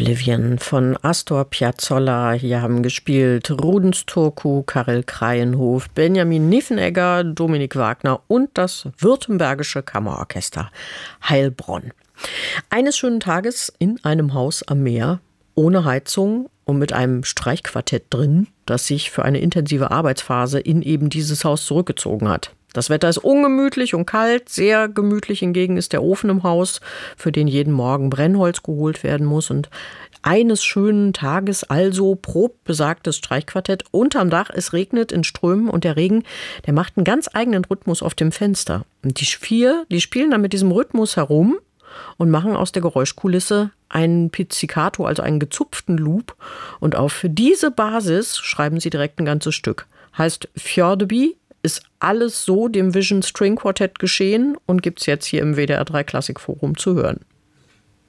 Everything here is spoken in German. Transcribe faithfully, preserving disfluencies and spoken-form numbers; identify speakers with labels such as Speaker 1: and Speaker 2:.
Speaker 1: Oblivion von Astor Piazzolla. Hier haben gespielt Rudens Turku, Karel Krayenhof, Benjamin Niffenegger, Dominik Wagner und das Württembergische Kammerorchester Heilbronn. Eines schönen Tages in einem Haus am Meer, ohne Heizung und mit einem Streichquartett drin, das sich für eine intensive Arbeitsphase in eben dieses Haus zurückgezogen hat. Das Wetter ist ungemütlich und kalt, sehr gemütlich hingegen ist der Ofen im Haus, für den jeden Morgen Brennholz geholt werden muss. Und eines schönen Tages also probt besagtes Streichquartett unterm Dach. Es regnet in Strömen und der Regen, der macht einen ganz eigenen Rhythmus auf dem Fenster. Und die vier, die spielen dann mit diesem Rhythmus herum und machen aus der Geräuschkulisse einen Pizzicato, also einen gezupften Loop. Und auf diese Basis schreiben sie direkt ein ganzes Stück. Heißt Fjordeby, ist alles so dem Vision String Quartett geschehen und gibt's jetzt hier im W D R drei Klassik Forum zu hören.